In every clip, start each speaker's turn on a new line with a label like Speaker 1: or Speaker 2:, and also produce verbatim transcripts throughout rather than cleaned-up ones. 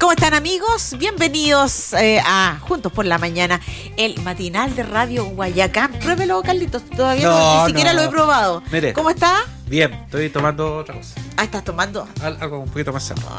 Speaker 1: ¿Cómo están, amigos? Bienvenidos eh, a Juntos por la Mañana, el matinal de Radio Guayacán. Pruébelo, Carlitos, todavía no,
Speaker 2: no,
Speaker 1: ni siquiera
Speaker 2: no.
Speaker 1: lo he probado.
Speaker 2: Mire.
Speaker 1: ¿Cómo está?
Speaker 2: Bien, estoy tomando otra cosa.
Speaker 1: Ah, ¿estás tomando?
Speaker 2: Al- algo un poquito más sano.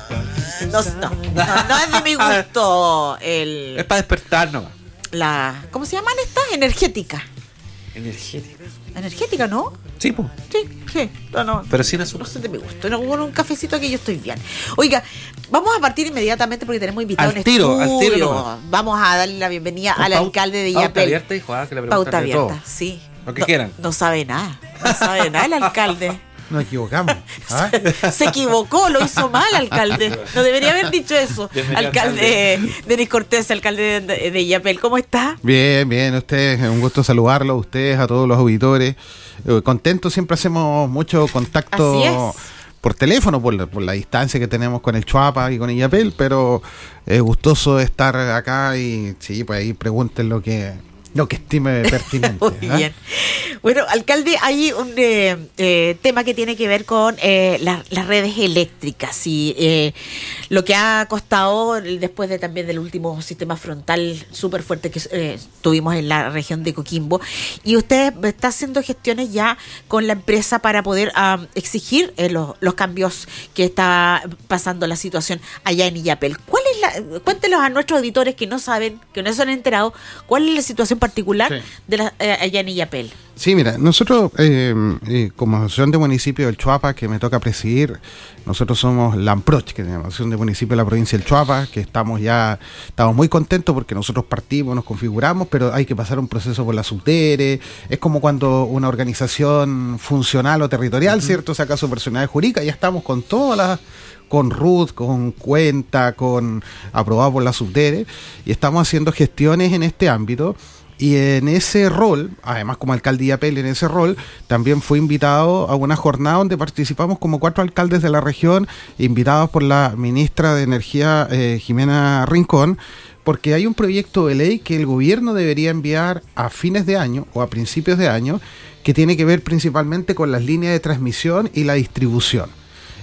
Speaker 1: No, no, no, no es de mi gusto el,
Speaker 2: Es para despertar nomás.
Speaker 1: la... ¿Cómo se llaman estas? Energética.
Speaker 2: Energética.
Speaker 1: Energética, ¿no?
Speaker 2: Sí, pues.
Speaker 1: Sí, sí. No, no.
Speaker 2: Pero sin
Speaker 1: No
Speaker 2: azúcar.
Speaker 1: sé de mi gusto. No, con un cafecito aquí yo estoy bien. Oiga, vamos a partir inmediatamente porque tenemos invitado
Speaker 2: Al
Speaker 1: en
Speaker 2: tiro, al
Speaker 1: estudio.
Speaker 2: tiro nomás.
Speaker 1: Vamos a darle la bienvenida
Speaker 2: Con
Speaker 1: al
Speaker 2: pau-
Speaker 1: alcalde de
Speaker 2: Pauta
Speaker 1: Illapel.
Speaker 2: abierta, hijo, ah, que le preguntan
Speaker 1: Pauta
Speaker 2: de todo.
Speaker 1: abierta, sí.
Speaker 2: Lo que
Speaker 1: no,
Speaker 2: quieran.
Speaker 1: No sabe nada. No sabe nada el alcalde.
Speaker 3: Nos equivocamos. ¿Ah?
Speaker 1: Se equivocó, lo hizo mal, alcalde. No debería haber dicho eso.
Speaker 2: Bienvenido,
Speaker 1: Alcalde Denis Cortés, alcalde de, de Illapel. ¿Cómo está?
Speaker 3: Bien, bien, ustedes, un gusto saludarlos, a ustedes, a todos los auditores. Eh, contentos, siempre hacemos mucho contacto
Speaker 1: Así es.
Speaker 3: por teléfono, por la, por la distancia que tenemos con el Chuapa y con Illapel, pero es gustoso estar acá y sí, pues ahí pregunten lo que, lo que estime pertinente.
Speaker 1: Muy
Speaker 3: ¿ah?
Speaker 1: bien. Bueno, alcalde, hay un eh, eh, tema que tiene que ver con eh, la- las redes eléctricas y eh, lo que ha costado después de también del último sistema frontal súper fuerte que eh, tuvimos en la región de Coquimbo. Y usted está haciendo gestiones ya con la empresa para poder ah, exigir eh, los, los cambios que está pasando la situación allá en Illapel. ¿Cuál es la, cuéntenos a nuestros auditores que no saben, que no se han enterado, cuál es la situación particular
Speaker 3: Sí.
Speaker 1: de la, eh, allá en Illapel?
Speaker 3: Sí, mira, nosotros eh, eh, como Asociación de Municipios del Chuapa, que me toca presidir, nosotros somos la AMPROCH, que es la Asociación de Municipios de la provincia del Chuapa, que estamos ya, estamos muy contentos porque nosotros partimos, nos configuramos, pero hay que pasar un proceso por la SUTERE, es como cuando una organización funcional o territorial, uh-huh. ¿cierto?, saca su personalidad jurídica, ya estamos con todas las... con R U T, con cuenta, con aprobado por la SUTERE, y estamos haciendo gestiones en este ámbito. Y en ese rol, además como alcalde de Illapel, en ese rol, también fui invitado a una jornada donde participamos como cuatro alcaldes de la región, invitados por la ministra de Energía, eh, Jimena Rincón, porque hay un proyecto de ley que el gobierno debería enviar a fines de año o a principios de año, que tiene que ver principalmente con las líneas de transmisión y la distribución.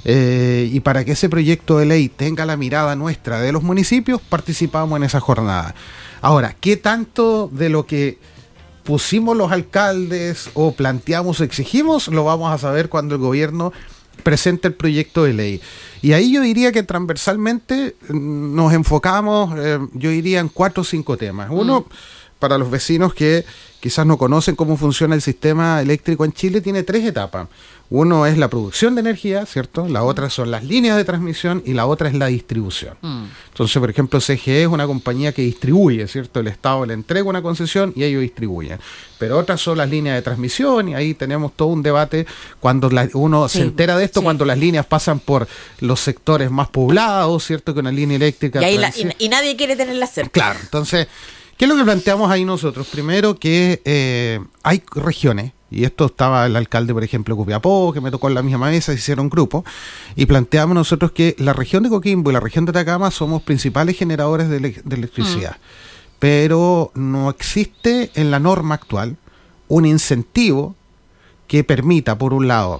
Speaker 3: Eh, y para que ese proyecto de ley tenga la mirada nuestra de los municipios, participamos en esa jornada. Ahora, ¿qué tanto de lo que pusimos los alcaldes o planteamos o exigimos lo vamos a saber cuando el gobierno presente el proyecto de ley? Y ahí yo diría que transversalmente nos enfocamos, eh, yo diría, en cuatro o cinco temas. Uno, mm. para los vecinos que quizás no conocen cómo funciona el sistema eléctrico en Chile, tiene tres etapas. Uno es la producción de energía, ¿cierto? La otra son las líneas de transmisión y la otra es la distribución. Mm. Entonces, por ejemplo, C G E es una compañía que distribuye, ¿cierto? El Estado le entrega una concesión y ellos distribuyen. Pero otras son las líneas de transmisión y ahí tenemos todo un debate cuando la, uno sí, se entera de esto, sí. cuando las líneas pasan por los sectores más poblados, ¿cierto? Que una línea eléctrica...
Speaker 1: Y, ahí la, y, y nadie quiere tenerla cerca.
Speaker 3: Claro, entonces... ¿Qué es lo que planteamos ahí nosotros? Primero que eh, hay regiones, y esto estaba el alcalde, por ejemplo, de Copiapó, que me tocó en la misma mesa, hicieron grupo, y planteamos nosotros que la región de Coquimbo y la región de Atacama somos principales generadores de, ele- de electricidad, mm. pero no existe en la norma actual un incentivo que permita, por un lado,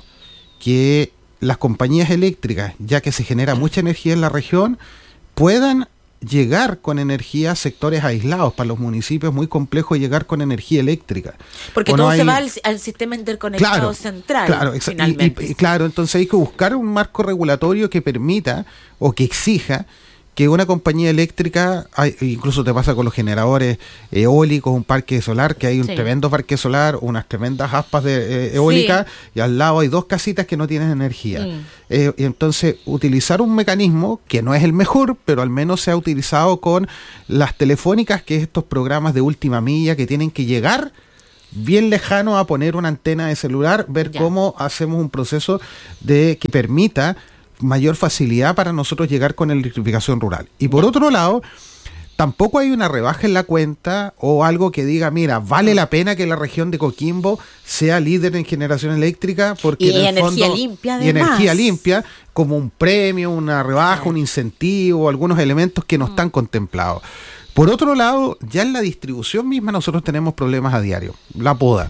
Speaker 3: que las compañías eléctricas, ya que se genera mucha energía en la región, puedan llegar con energía a sectores aislados. Para los municipios es muy complejo llegar con energía eléctrica.
Speaker 1: Porque todo no hay... se va al, al sistema interconectado
Speaker 3: claro,
Speaker 1: central.
Speaker 3: Claro,
Speaker 1: finalmente.
Speaker 3: Y, y, claro, entonces hay que buscar un marco regulatorio que permita o que exija que una compañía eléctrica, hay, incluso te pasa con los generadores eólicos, un parque solar, que hay un sí. tremendo parque solar, unas tremendas aspas de eh, eólicas, sí. y al lado hay dos casitas que no tienen energía. Mm. Eh, y entonces, utilizar un mecanismo que no es el mejor, pero al menos se ha utilizado con las telefónicas, que es estos programas de última milla que tienen que llegar bien lejano a poner una antena de celular, ver ya. cómo hacemos un proceso de que permita mayor facilidad para nosotros llegar con la electrificación rural. Y por otro lado, tampoco hay una rebaja en la cuenta o algo que diga, mira, vale la pena que la región de Coquimbo sea líder en generación eléctrica, porque
Speaker 1: y
Speaker 3: en el
Speaker 1: energía
Speaker 3: fondo,
Speaker 1: limpia además.
Speaker 3: Y energía limpia como un premio, una rebaja, sí. un incentivo, algunos elementos que no mm. están contemplados. Por otro lado, ya en la distribución misma nosotros tenemos problemas a diario. La poda.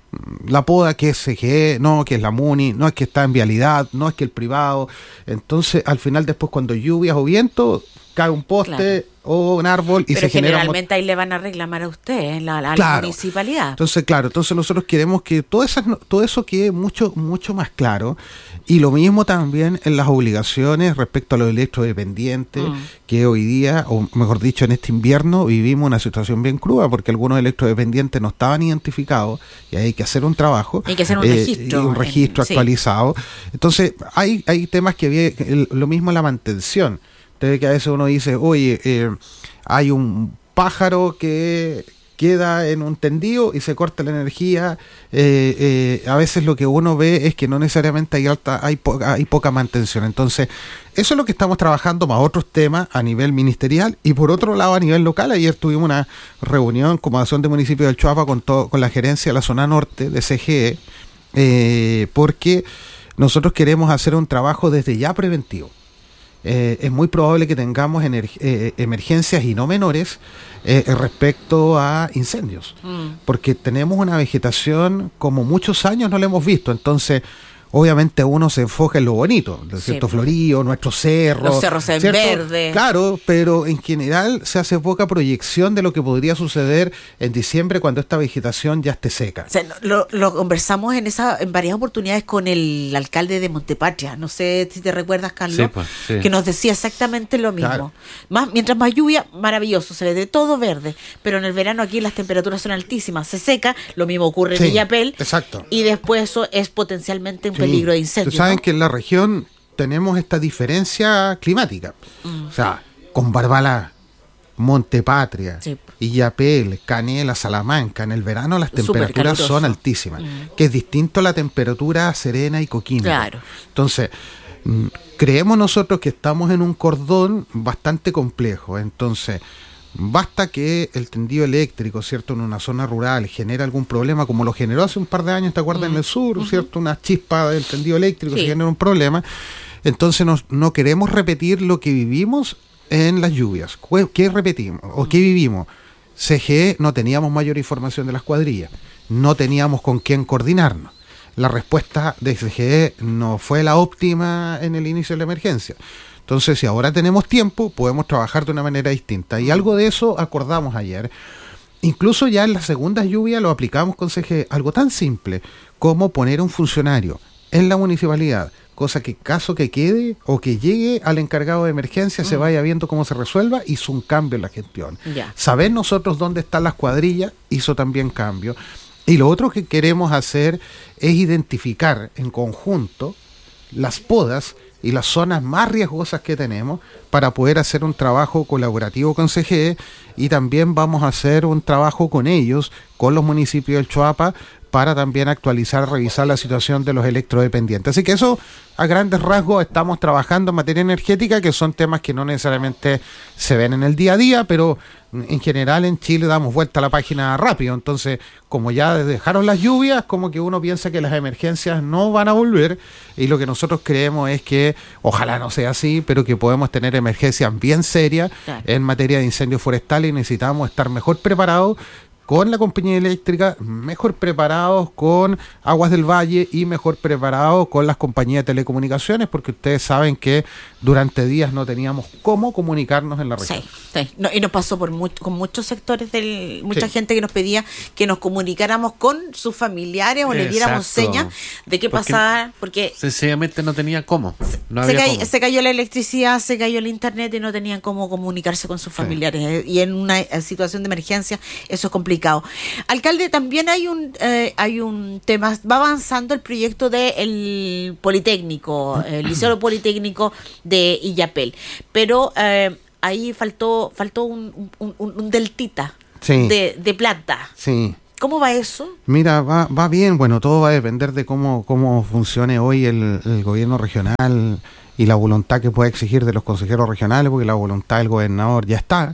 Speaker 3: La poda que es C G E, no que es la MUNI, no es que está en vialidad, no es que el privado. Entonces, al final, después, cuando lluvias o viento, cae un poste
Speaker 1: Claro.
Speaker 3: o un árbol y
Speaker 1: Pero
Speaker 3: se genera...
Speaker 1: generalmente ahí le van a reclamar a usted, la, la,
Speaker 3: Claro.
Speaker 1: la municipalidad.
Speaker 3: Entonces, claro, entonces nosotros queremos que todo eso, todo eso quede mucho, mucho más claro. Y lo mismo también en las obligaciones respecto a los electrodependientes, mm. que hoy día, o mejor dicho, en este invierno, vivimos una situación bien cruda, porque algunos electrodependientes no estaban identificados y hay que hacer un trabajo.
Speaker 1: Hay que hacer un
Speaker 3: eh,
Speaker 1: registro.
Speaker 3: Y un registro
Speaker 1: en,
Speaker 3: actualizado. Sí. Entonces, hay, hay temas que había, el, lo mismo la mantención. Entonces, que a veces uno dice, oye, eh, hay un pájaro que queda en un tendido y se corta la energía. Eh, eh, a veces lo que uno ve es que no necesariamente hay alta, hay poca, hay poca mantención. Entonces, eso es lo que estamos trabajando, más otros temas a nivel ministerial y por otro lado a nivel local. Ayer tuvimos una reunión como Asociación de Municipios del Choapa con todo, con la gerencia de la zona norte de C G E, eh, porque nosotros queremos hacer un trabajo desde ya preventivo. Eh, es muy probable que tengamos ener- eh, emergencias y no menores eh, respecto a incendios, mm. porque tenemos una vegetación como muchos años no la hemos visto. Entonces, obviamente uno se enfoca en lo bonito, el desierto sí. florío, nuestros cerros.
Speaker 1: Los cerros se ven verdes.
Speaker 3: Claro, pero en general se hace poca proyección de lo que podría suceder en diciembre cuando esta vegetación ya esté seca.
Speaker 1: O sea, lo, lo conversamos en esa en varias oportunidades con el alcalde de Montepatria, no sé si te recuerdas, Carlos,
Speaker 2: sí, pues, sí.
Speaker 1: que nos decía exactamente lo mismo. Claro. Más, mientras más lluvia, maravilloso, se ve de todo verde, pero en el verano aquí las temperaturas son altísimas, se seca, lo mismo ocurre en
Speaker 3: sí,
Speaker 1: Illapel,
Speaker 3: exacto.
Speaker 1: Y después eso es potencialmente un peligro de incendio.
Speaker 3: Ustedes saben
Speaker 1: ¿no?
Speaker 3: que en la región tenemos esta diferencia climática. Mm. O sea, con Barbalá, Montepatria, sí. Illapel, Canela, Salamanca, en el verano las temperaturas son altísimas, mm. que es distinto a la temperatura Serena y Coquimbo.
Speaker 1: Claro.
Speaker 3: Entonces, mm, creemos nosotros que estamos en un cordón bastante complejo. Entonces, basta que el tendido eléctrico, ¿cierto?, en una zona rural genere algún problema, como lo generó hace un par de años, ¿te acuerdas? Mm. En el sur, uh-huh. ¿cierto? Una chispa del tendido eléctrico, sí. se genera un problema. Entonces nos, no queremos repetir lo que vivimos en las lluvias. ¿Qué repetimos? ¿O qué vivimos? C G E no teníamos mayor información de las cuadrillas, no teníamos con quién coordinarnos. La respuesta de C G E no fue la óptima en el inicio de la emergencia. Entonces, si ahora tenemos tiempo, podemos trabajar de una manera distinta. Y algo de eso acordamos ayer. Incluso ya en las segundas lluvias lo aplicamos con C G E. Algo tan simple como poner un funcionario en la municipalidad, cosa que caso que quede o que llegue al encargado de emergencia, mm. se vaya viendo cómo se resuelva, hizo un cambio en la gestión.
Speaker 1: Yeah.
Speaker 3: Saber nosotros dónde están las cuadrillas hizo también cambio. Y lo otro que queremos hacer es identificar en conjunto las podas y las zonas más riesgosas que tenemos para poder hacer un trabajo colaborativo con C G E, y también vamos a hacer un trabajo con ellos, con los municipios del Choapa, para también actualizar, revisar la situación de los electrodependientes. Así que eso, a grandes rasgos, estamos trabajando en materia energética, que son temas que no necesariamente se ven en el día a día, pero en general en Chile damos vuelta a la página rápido. Entonces, como ya dejaron las lluvias, como que uno piensa que las emergencias no van a volver, y lo que nosotros creemos es que, ojalá no sea así, pero que podemos tener emergencias bien serias, claro, en materia de incendios forestales, y necesitamos estar mejor preparados con la compañía eléctrica, mejor preparados con Aguas del Valle y mejor preparados con las compañías de telecomunicaciones, porque ustedes saben que durante días no teníamos cómo comunicarnos en la región.
Speaker 1: Sí, sí. No, y nos pasó por mucho, con muchos sectores, del mucha sí. gente que nos pedía que nos comunicáramos con sus familiares o le diéramos señas de qué porque pasaba, porque
Speaker 2: sencillamente no tenía cómo. No
Speaker 1: se,
Speaker 2: había
Speaker 1: cay,
Speaker 2: cómo.
Speaker 1: se cayó la electricidad, se cayó el internet y no tenían cómo comunicarse con sus familiares. Sí. Y en una situación de emergencia eso es complicado. Alcalde, también hay un eh, hay un tema, va avanzando el proyecto del Politécnico, el Liceo Politécnico de Illapel, pero eh, ahí faltó faltó un, un, un deltita sí. de, de plata.
Speaker 3: Sí.
Speaker 1: ¿Cómo va eso?
Speaker 3: Mira, va, va bien. Bueno, todo va a depender de cómo, cómo funcione hoy el, el gobierno regional y la voluntad que pueda exigir de los consejeros regionales, porque la voluntad del gobernador ya está.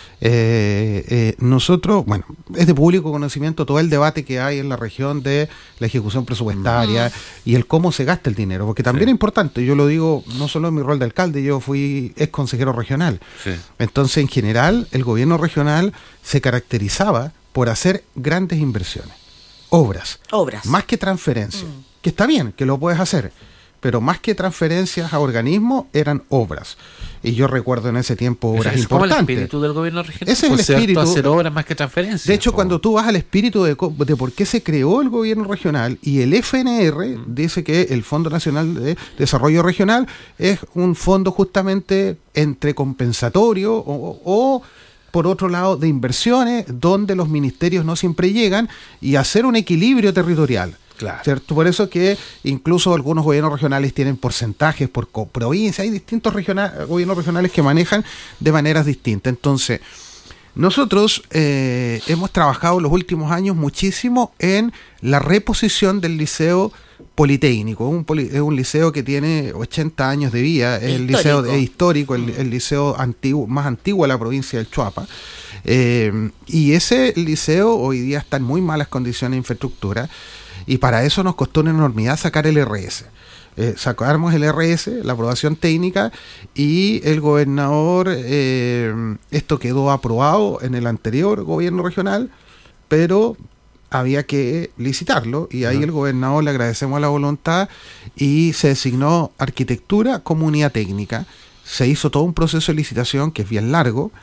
Speaker 3: Eh, eh, nosotros, bueno, es de público conocimiento todo el debate que hay en la región de la ejecución presupuestaria mm. y el cómo se gasta el dinero, porque también sí. es importante. Yo lo digo no solo en mi rol de alcalde, yo fui ex consejero regional. Sí. Entonces, en general, el gobierno regional se caracterizaba por hacer grandes inversiones, obras,
Speaker 1: obras,
Speaker 3: más que transferencias, mm. que está bien, que lo puedes hacer, pero más que transferencias a organismos, eran obras. Y yo recuerdo en ese tiempo obras
Speaker 2: es
Speaker 3: importantes.
Speaker 2: Como el espíritu del gobierno regional.
Speaker 3: Ese es
Speaker 2: pues
Speaker 3: el espíritu.
Speaker 2: Hacer obras más que transferencias.
Speaker 3: De hecho,
Speaker 2: po.
Speaker 3: cuando tú vas al espíritu de, de por qué se creó el gobierno regional, y el F N R mm. dice que el Fondo Nacional de Desarrollo Regional es un fondo justamente entre compensatorio o, o por otro lado, de inversiones, donde los ministerios no siempre llegan, y hacer un equilibrio territorial.
Speaker 2: Claro.
Speaker 3: ¿Cierto? Por eso que incluso algunos gobiernos regionales tienen porcentajes por provincia, hay distintos regional, gobiernos regionales que manejan de maneras distintas. Entonces, nosotros eh, hemos trabajado en los últimos años muchísimo en la reposición del liceo politécnico. Un poli, es un liceo que tiene ochenta años de vida, es el liceo es histórico, el, el liceo antiguo, más antiguo de la provincia del Choapa. Eh, y ese liceo hoy día está en muy malas condiciones de infraestructura, y para eso nos costó una enormidad sacar el R S. Eh, sacamos el R S, la aprobación técnica, y el gobernador, eh, esto quedó aprobado en el anterior gobierno regional, pero había que licitarlo, y ahí uh-huh. el gobernador le agradecemos la voluntad, y se designó arquitectura como unidad técnica. Se hizo todo un proceso de licitación que es bien largo,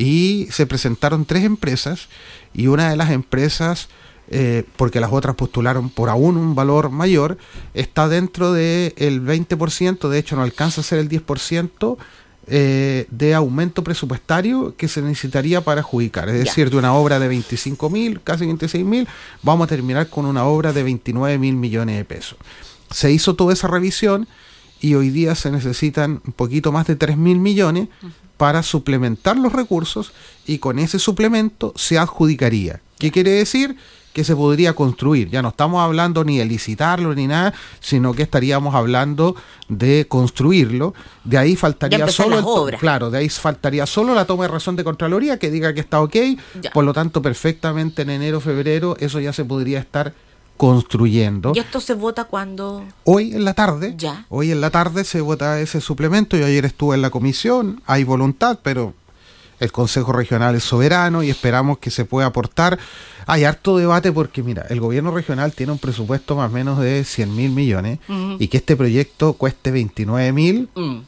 Speaker 3: y se presentaron tres empresas, y una de las empresas, Eh, porque las otras postularon por aún un valor mayor, está dentro del veinte por ciento, de hecho no alcanza a ser el diez por ciento eh, de aumento presupuestario que se necesitaría para adjudicar. Es ya. decir, de una obra de veinticinco mil, casi veintiséis mil, vamos a terminar con una obra de veintinueve mil millones de pesos. Se hizo toda esa revisión, y hoy día se necesitan un poquito más de tres mil millones uh-huh. para suplementar los recursos, y con ese suplemento se adjudicaría. ¿Qué quiere decir? Que se podría construir. Ya no estamos hablando ni de licitarlo ni nada, sino que estaríamos hablando de construirlo. De ahí faltaría solo el to- claro, de ahí faltaría solo la toma de razón de Contraloría que diga que está ok. Ya. Por lo tanto, perfectamente en enero, febrero, eso ya se podría estar construyendo.
Speaker 1: ¿Y esto se vota cuando?
Speaker 3: Hoy en la tarde.
Speaker 1: Ya.
Speaker 3: Hoy en la tarde se vota ese suplemento. Yo ayer estuve en la comisión, hay voluntad, pero el Consejo Regional es soberano y esperamos que se pueda aportar. Hay harto debate porque, mira, el gobierno regional tiene un presupuesto más o menos de cien mil millones uh-huh. y que este proyecto cueste veintinueve mil, uh-huh.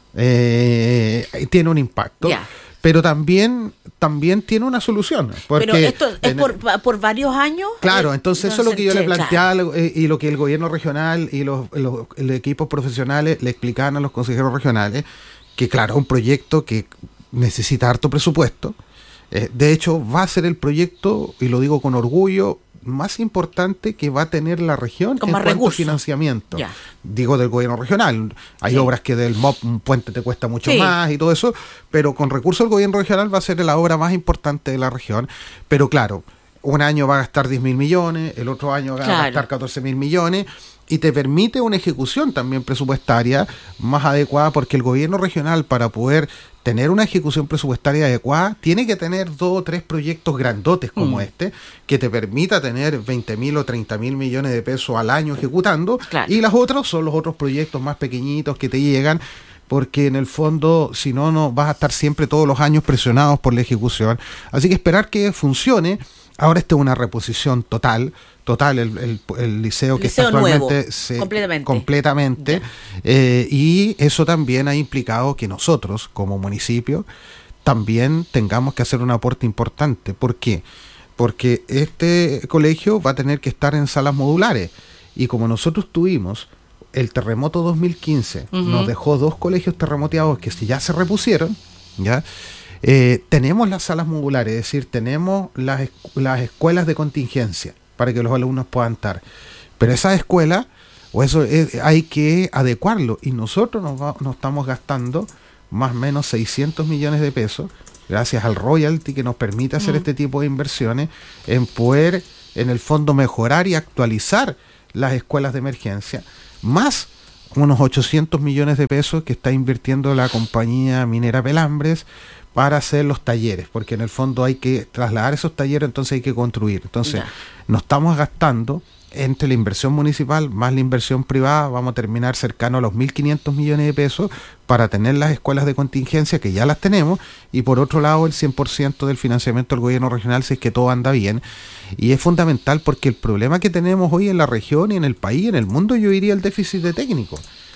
Speaker 3: eh, tiene un impacto. Yeah. Pero también también tiene una solución.
Speaker 1: Pero esto es por, por varios años.
Speaker 3: Claro, entonces, entonces eso es lo que yo le planteaba, claro. eh, y lo que el gobierno regional y los, los, los equipos profesionales le explicaban a los consejeros regionales, que claro, un proyecto que necesita harto presupuesto. Eh, de hecho, va a ser el proyecto, y lo digo con orgullo, más importante que va a tener la región
Speaker 1: con
Speaker 3: en
Speaker 1: cuanto
Speaker 3: recursos. a financiamiento. Ya. Digo del gobierno regional. Hay sí. obras que del M O P, un puente te cuesta mucho sí. más y todo eso, pero con recursos del gobierno regional va a ser la obra más importante de la región. Pero claro, un año va a gastar diez mil millones, el otro año va claro. a gastar catorce mil millones, y te permite una ejecución también presupuestaria más adecuada, porque el gobierno regional, para poder tener una ejecución presupuestaria adecuada, tiene que tener dos o tres proyectos grandotes como mm. este, que te permita tener veinte mil o treinta mil millones de pesos al año ejecutando, claro. y los otros son los otros proyectos más pequeñitos que te llegan, porque en el fondo, si no, no vas a estar siempre todos los años presionados por la ejecución. Así que esperar que funcione. Ahora esta es una reposición total, total, el, el, el liceo que
Speaker 1: liceo
Speaker 3: está actualmente
Speaker 1: nuevo,
Speaker 3: se,
Speaker 1: completamente,
Speaker 3: completamente eh, y eso también ha implicado que nosotros, como municipio, también tengamos que hacer un aporte importante. ¿Por qué? Porque este colegio va a tener que estar en salas modulares, y como nosotros tuvimos el terremoto dos mil quince, uh-huh. nos dejó dos colegios terremoteados que si ya se repusieron, ya Eh, tenemos las salas modulares, es decir, tenemos las, las escuelas de contingencia para que los alumnos puedan estar, pero esas escuelas, o eso es, hay que adecuarlo, y nosotros nos, va, nos estamos gastando más o menos seiscientos millones de pesos, gracias al royalty que nos permite hacer mm. este tipo de inversiones, en poder en el fondo mejorar y actualizar las escuelas de emergencia, más unos ochocientos millones de pesos que está invirtiendo la compañía minera Pelambres para hacer los talleres, porque en el fondo hay que trasladar esos talleres, entonces hay que construir. Entonces, yeah. nos estamos gastando entre la inversión municipal más la inversión privada, vamos a terminar cercano a los mil quinientos millones de pesos para tener las escuelas de contingencia, que ya las tenemos, y por otro lado el cien por ciento del financiamiento del gobierno regional, si es que todo anda bien. Y es fundamental porque el problema que tenemos hoy en la región y en el país, en el mundo, yo diría el déficit de técnicos.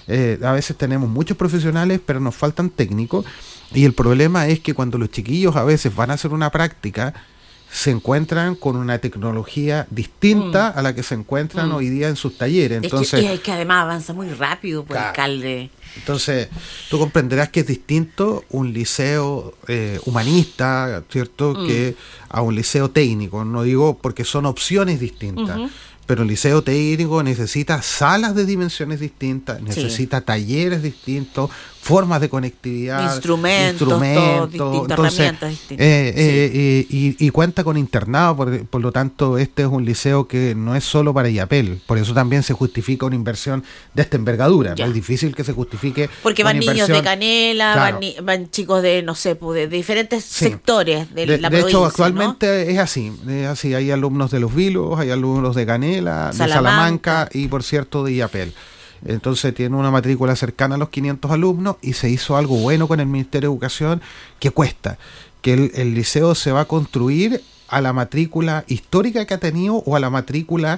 Speaker 3: Eh, a veces tenemos muchos profesionales, pero nos faltan técnicos. Y el problema es que cuando los chiquillos a veces van a hacer una práctica, se encuentran con una tecnología distinta mm. a la que se encuentran mm. hoy día en sus talleres. Entonces,
Speaker 1: es que, es que además avanza muy rápido, pues,
Speaker 3: claro.
Speaker 1: alcalde.
Speaker 3: Entonces, tú comprenderás que es distinto un liceo eh, humanista, ¿cierto?, mm. que a un liceo técnico. No digo porque son opciones distintas. Uh-huh. Pero el liceo técnico necesita salas de dimensiones distintas, necesita sí. talleres distintos, formas de conectividad,
Speaker 1: instrumentos,
Speaker 3: instrumentos
Speaker 1: todo, distintas
Speaker 3: entonces,
Speaker 1: herramientas distintas.
Speaker 3: Eh,
Speaker 1: sí.
Speaker 3: eh, eh, y, y cuenta con internado, por, por lo tanto este es un liceo que no es solo para IAPEL, por eso también se justifica una inversión de esta envergadura. ¿No? Es difícil que se justifique
Speaker 1: porque van
Speaker 3: una
Speaker 1: niños
Speaker 3: inversión,
Speaker 1: de Canela,
Speaker 3: claro.
Speaker 1: van, ni, van chicos de, no sé, de diferentes sí. sectores de,
Speaker 3: de
Speaker 1: la
Speaker 3: de
Speaker 1: provincia.
Speaker 3: De hecho, actualmente
Speaker 1: ¿no?
Speaker 3: es así, es así, hay alumnos de Los Vilos, hay alumnos de Canela, de Salamanca. Salamanca y por cierto de IAPEL. Entonces tiene una matrícula cercana a los quinientos alumnos y se hizo algo bueno con el Ministerio de Educación que cuesta, que el, el liceo se va a construir a la matrícula histórica que ha tenido o a la matrícula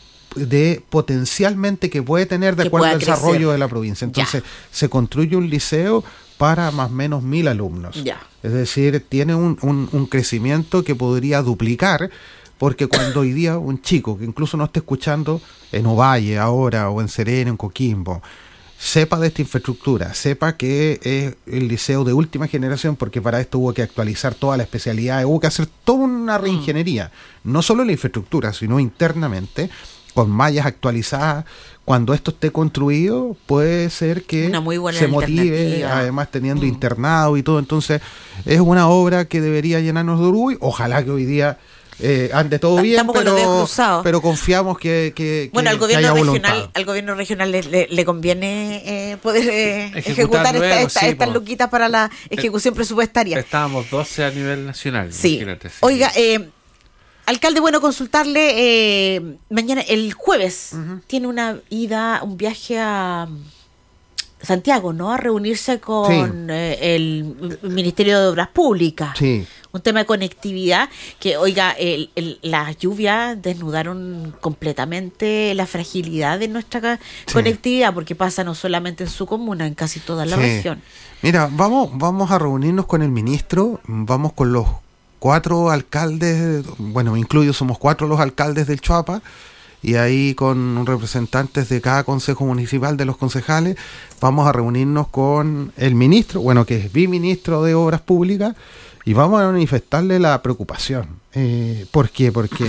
Speaker 3: de potencialmente que puede tener de
Speaker 1: que
Speaker 3: acuerdo al desarrollo
Speaker 1: crecer.
Speaker 3: de la provincia. Entonces
Speaker 1: ya.
Speaker 3: se construye un liceo para más o menos mil alumnos.
Speaker 1: Ya.
Speaker 3: Es decir, tiene un, un, un crecimiento que podría duplicar. Porque cuando hoy día un chico que incluso no esté escuchando en Ovalle ahora o en Serena, en Coquimbo, sepa de esta infraestructura, sepa que es el liceo de última generación, porque para esto hubo que actualizar toda la especialidad, hubo que hacer toda una reingeniería, mm. no solo en la infraestructura, sino internamente, con mallas actualizadas. Cuando esto esté construido, puede ser que se motive, además teniendo mm. internado y todo. Entonces, es una obra que debería llenarnos de orgullo. Ojalá que hoy día Eh, ande todo bien, pero, pero confiamos que, que,
Speaker 1: bueno,
Speaker 3: que,
Speaker 1: al gobierno
Speaker 3: que haya
Speaker 1: regional,
Speaker 3: voluntad.
Speaker 1: al gobierno regional le, le, le conviene eh, poder eh, ejecutar luego, esta, esta, sí, estas luquitas para la ejecución presupuestaria.
Speaker 2: Estábamos doce a nivel nacional.
Speaker 1: Sí.
Speaker 2: Imagínate, sí.
Speaker 1: Oiga, eh, alcalde, bueno, consultarle eh, mañana, el jueves, uh-huh. tiene una ida, un viaje a Santiago, ¿no? A reunirse con sí. eh, el Ministerio de Obras Públicas.
Speaker 3: Sí.
Speaker 1: Un tema de conectividad que, oiga, el, el, las lluvias desnudaron completamente la fragilidad de nuestra sí. conectividad, porque pasa no solamente en su comuna, en casi toda la sí. región.
Speaker 3: Mira, vamos, vamos a reunirnos con el ministro, vamos con los cuatro alcaldes, bueno, me incluyo, somos cuatro los alcaldes del Choapa, y ahí con representantes de cada consejo municipal, de los concejales, vamos a reunirnos con el ministro, bueno, que es biministro de Obras Públicas, y vamos a manifestarle la preocupación. Eh, ¿Por qué? Porque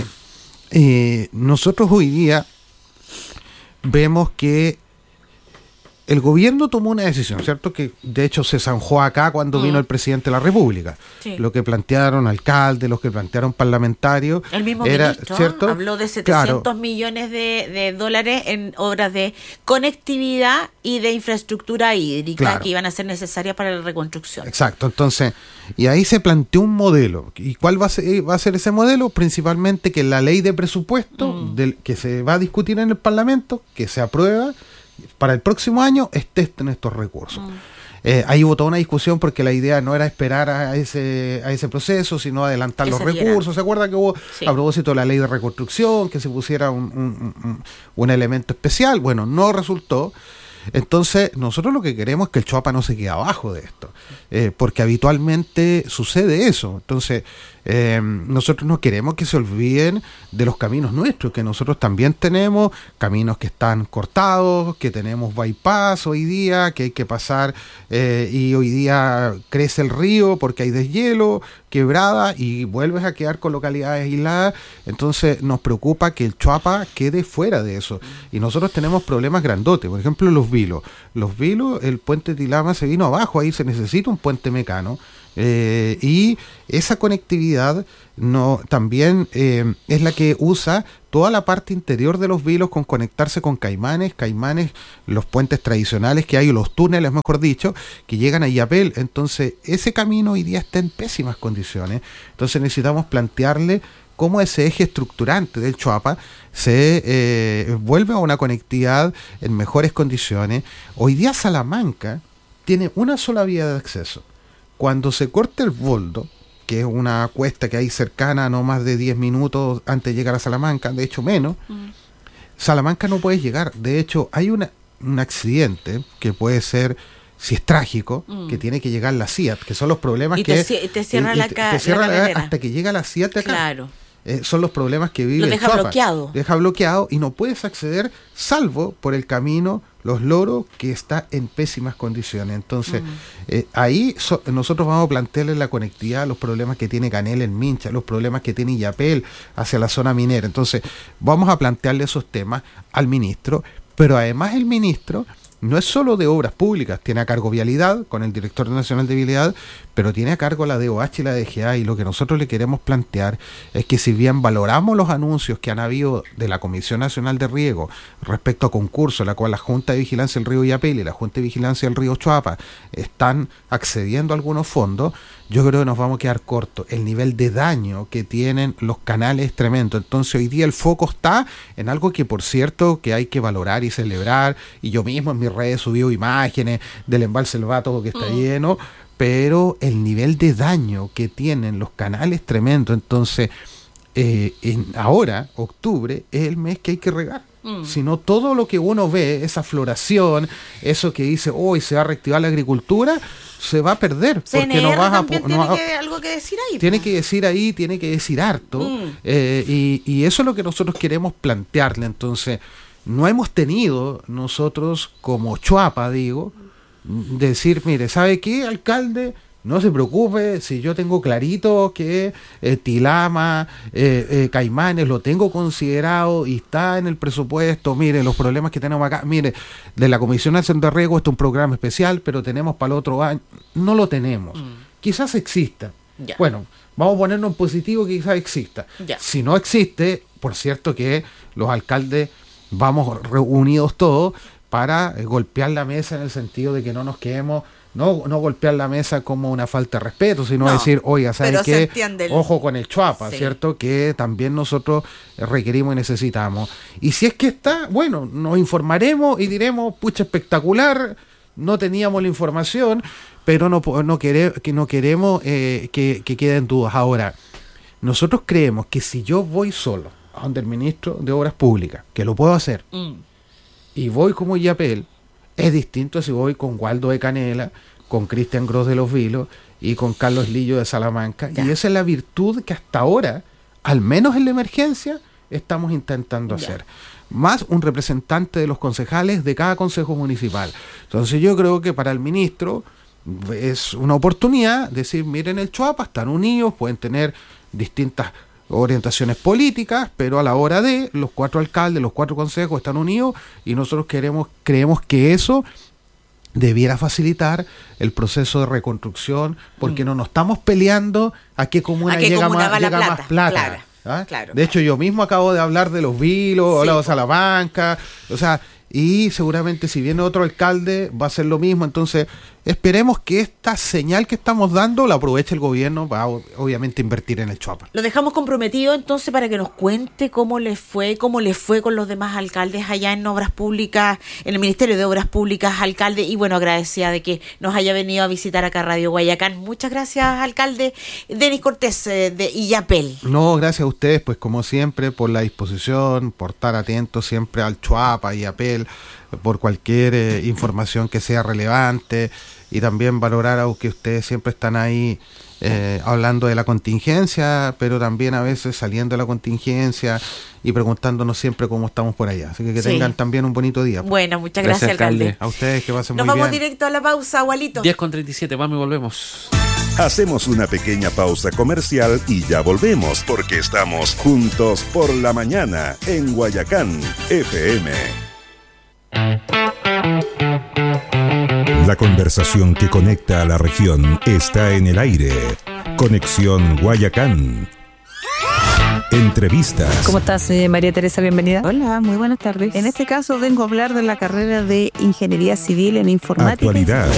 Speaker 3: eh, nosotros hoy día vemos que el gobierno tomó una decisión, ¿cierto? Que de hecho se zanjó acá cuando mm. vino el presidente de la República. Sí. Lo que plantearon alcaldes, los que plantearon parlamentarios.
Speaker 1: El mismo
Speaker 3: era,
Speaker 1: ministro
Speaker 3: ¿cierto?
Speaker 1: habló de setecientos
Speaker 3: claro.
Speaker 1: millones de, de dólares en obras de conectividad y de infraestructura hídrica claro. que iban a ser necesarias para la reconstrucción.
Speaker 3: Exacto, entonces, y ahí se planteó un modelo. ¿Y cuál va a ser, va a ser ese modelo? Principalmente que la ley de presupuesto mm. del, que se va a discutir en el Parlamento, que se aprueba, para el próximo año esté en estos recursos. Mm. Eh, ahí hubo toda una discusión porque la idea no era esperar a ese a ese proceso, sino adelantar que los recursos. ¿Se acuerda que hubo, sí. a propósito de la ley de reconstrucción, que se pusiera un, un, un, un elemento especial? Bueno, no resultó. Entonces, nosotros lo que queremos es que el Choapa no se quede abajo de esto, eh, porque habitualmente sucede eso. Entonces, eh, nosotros no queremos que se olviden de los caminos nuestros, que nosotros también tenemos caminos que están cortados, que tenemos bypass hoy día, que hay que pasar, eh, y hoy día crece el río porque hay deshielo, quebrada, y vuelves a quedar con localidades aisladas. Entonces, nos preocupa que el Choapa quede fuera de eso. Y nosotros tenemos problemas grandotes, por ejemplo, los Vilos. Los Vilos, el puente Tilama se vino abajo, ahí se necesita un puente mecano. Eh, y esa conectividad no también eh, es la que usa toda la parte interior de los Vilos con conectarse con Caimanes, Caimanes, los puentes tradicionales que hay, o los túneles, mejor dicho, que llegan a Illapel. Entonces, ese camino hoy día está en pésimas condiciones. Entonces, necesitamos plantearle cómo ese eje estructurante del Choapa se eh, vuelve a una conectividad en mejores condiciones. Hoy día Salamanca tiene una sola vía de acceso. Cuando se corta el Boldo, que es una cuesta que hay cercana a no más de diez minutos antes de llegar a Salamanca, de hecho menos, mm. Salamanca no puede llegar. De hecho, hay una un accidente que puede ser, si es trágico, mm. que tiene que llegar la C I A T, que son los problemas
Speaker 1: y
Speaker 3: que...
Speaker 1: te, te cierra, eh, la, ca-
Speaker 3: te cierra
Speaker 1: la
Speaker 3: la, hasta que llega la C I A T acá.
Speaker 1: Claro.
Speaker 3: Eh, son los problemas que vive
Speaker 1: Lo deja
Speaker 3: el Chuapa.
Speaker 1: bloqueado.
Speaker 3: Deja bloqueado y no puedes acceder salvo por el camino Los Loros, que está en pésimas condiciones. Entonces, mm. eh, ahí so, nosotros vamos a plantearle la conectividad, los problemas que tiene Canel en Mincha, los problemas que tiene Illapel hacia la zona minera. Entonces, vamos a plantearle esos temas al ministro, pero además el ministro no es solo de obras públicas, tiene a cargo vialidad con el director nacional de vialidad, pero tiene a cargo la D O H y la D G A, y lo que nosotros le queremos plantear es que si bien valoramos los anuncios que han habido de la Comisión Nacional de Riego respecto a concursos, la cual la Junta de Vigilancia del Río Illapel y la Junta de Vigilancia del Río Chuapa están accediendo a algunos fondos, yo creo que nos vamos a quedar cortos. El nivel de daño que tienen los canales es tremendo. Entonces hoy día el foco está en algo que, por cierto, que hay que valorar y celebrar, y yo mismo en mis redes subí imágenes del embalse El Vato que está mm. lleno, pero el nivel de daño que tienen los canales es tremendo. Entonces eh, en ahora, octubre, es el mes que hay que regar. Mm. Sino todo lo que uno ve, esa floración, eso que dice hoy oh, se va a reactivar la agricultura, se va a perder.
Speaker 1: C N R
Speaker 3: porque no vas a
Speaker 1: tiene
Speaker 3: no,
Speaker 1: que, algo que decir ahí.
Speaker 3: Tiene que decir ahí, tiene que decir harto. Mm. Eh, y, y eso es lo que nosotros queremos plantearle. Entonces, no hemos tenido nosotros como Chuapa, digo, decir, mire, ¿sabe qué, alcalde? No se preocupe, si yo tengo clarito que eh, Tilama, eh, eh, Caimanes, lo tengo considerado y está en el presupuesto. Mire, los problemas que tenemos acá, mire, de la Comisión Nacional de Riego, este es un programa especial, pero tenemos para el otro año. No lo tenemos. Mm. Quizás exista. Ya. Bueno, vamos a ponernos en positivo que quizás exista. Ya. Si no existe, por cierto que los alcaldes vamos reunidos todos para eh, golpear la mesa en el sentido de que no nos quedemos... No, no golpear la mesa como una falta de respeto, sino no, decir, oiga, ¿saben qué? El... Ojo con el Chuapa, sí. ¿Cierto? Que también nosotros requerimos y necesitamos. Y si es que está, bueno, nos informaremos y diremos, pucha, espectacular, no teníamos la información, pero no, no, quere, que no queremos eh, que, que queden dudas. Ahora, nosotros creemos que si yo voy solo a donde el ministro de Obras Públicas, que lo puedo hacer, mm. y voy como Illapel, es distinto si voy con Waldo de Canela, con Cristian Gross de Los Vilos y con Carlos Lillo de Salamanca. Ya. Y esa es la virtud que hasta ahora, al menos en la emergencia, estamos intentando ya. hacer. Más un representante de los concejales de cada consejo municipal. Entonces yo creo que para el ministro es una oportunidad de decir, miren el Chuapa, están unidos, pueden tener distintas orientaciones políticas, pero a la hora de los cuatro alcaldes, los cuatro consejos están unidos y nosotros queremos, creemos que eso debiera facilitar el proceso de reconstrucción, porque mm. no nos estamos peleando a qué comuna, ¿A qué llega, comuna más, llega plata? más plata. Claro, ¿ah? claro, de hecho, yo mismo acabo de hablar de Los Vilos, sí, de Salamanca, o sea, y seguramente si viene otro alcalde va a ser lo mismo. Entonces esperemos que esta señal que estamos dando la aproveche el gobierno para obviamente invertir en el Chuapa.
Speaker 1: Lo dejamos comprometido entonces para que nos cuente cómo le fue, cómo le fue con los demás alcaldes allá en Obras Públicas, en el Ministerio de Obras Públicas, alcalde, y bueno, agradecida de que nos haya venido a visitar acá a Radio Guayacán. Muchas gracias, alcalde Denis Cortés eh, de Illapel.
Speaker 3: No, gracias a ustedes, pues como siempre, por la disposición, por estar atentos siempre al Chuapa, Illapel, por cualquier eh, información que sea relevante, y también valorar a que ustedes siempre están ahí eh, hablando de la contingencia, pero también a veces saliendo de la contingencia y preguntándonos siempre cómo estamos por allá. Así que que sí. tengan también un bonito día.
Speaker 1: Bueno, muchas gracias, gracias alcalde. alcalde.
Speaker 3: A ustedes que pasen
Speaker 1: Nos
Speaker 3: muy bien.
Speaker 1: Nos vamos directo a la pausa, Abuelito.
Speaker 2: diez con treinta y siete, vamos y volvemos.
Speaker 4: Hacemos una pequeña pausa comercial y ya volvemos, porque estamos juntos por la mañana en Guayacán F M. La conversación que conecta a la región está en el aire. Conexión Guayacán. Entrevistas.
Speaker 5: ¿Cómo estás, eh, María Teresa? Bienvenida.
Speaker 6: Hola, muy buenas tardes. En este caso vengo a hablar de la carrera de Ingeniería Civil en Informática.
Speaker 4: Actualidad.